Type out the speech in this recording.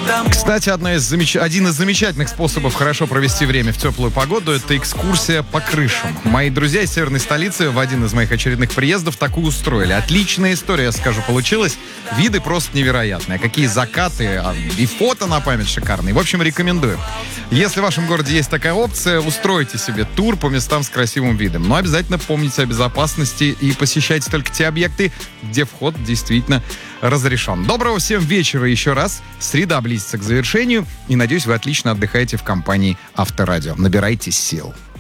Кстати, один из замечательных способов хорошо провести время в теплую погоду — это экскурсия по крышам. Мои друзья из северной столицы в один из моих очередных приездов такую устроили. Отличная история, я скажу, получилась. Виды просто невероятные. Какие закаты, и фото на память шикарные. В общем, рекомендую. Если в вашем городе есть такая опция, устройте себе тур по местам с красивым видом. Но обязательно помните о безопасности и посещайте только те объекты, где вход действительно разрешен. Доброго всем вечера еще раз. Среда близится к завершению. И надеюсь, вы отлично отдыхаете в компании Авторадио. Набирайтесь сил.